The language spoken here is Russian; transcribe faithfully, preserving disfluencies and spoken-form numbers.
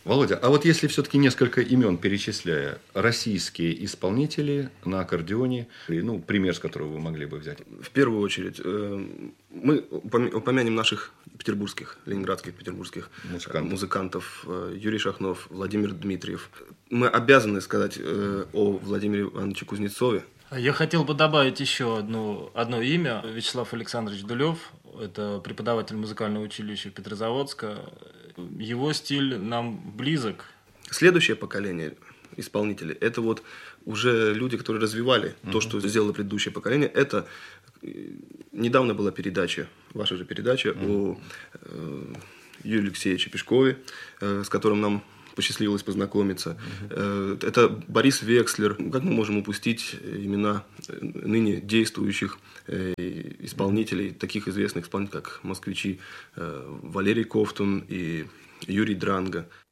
Володя, а вот если все-таки несколько имен перечисляя, российские исполнители на аккордеоне, ну, пример, с которого вы могли бы взять? В первую очередь, мы упомянем наших петербургских, ленинградских, петербургских музыкантов. музыкантов. Юрий Шахнов, Владимир Дмитриев. Мы обязаны сказать о Владимире Ивановиче Кузнецове. Я хотел бы добавить еще одно, одно имя. Вячеслав Александрович Дулев. Это преподаватель музыкального училища Петрозаводска. Его стиль нам близок. Следующее поколение исполнителей – это вот уже люди, которые развивали uh-huh. то, что сделало предыдущее поколение. Это недавно была передача, ваша же передача uh-huh. о э, Юрии Алексеевиче Пешкове, э, с которым нам посчастливилось познакомиться. Uh-huh. Это Борис Векслер. Как мы можем упустить имена ныне действующих исполнителей, uh-huh. таких известных исполнителей, как москвичи Валерий Ковтун и Юрий Дранго.